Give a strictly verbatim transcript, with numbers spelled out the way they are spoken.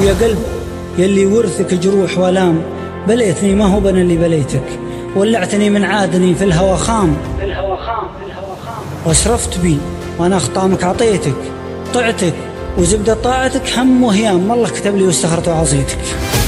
ويا قلب يلي ورثك جروح والام، بليتني ما هو بنا اللي بليتك، ولعتني من عادني في الهوى خام، في الهوى خام في الهوى خام واسرفت بي وانا اخطامك عطيتك، طعتك وزبده طاعتك هم وهيام، والله كتب لي واستخرت وعصيتك.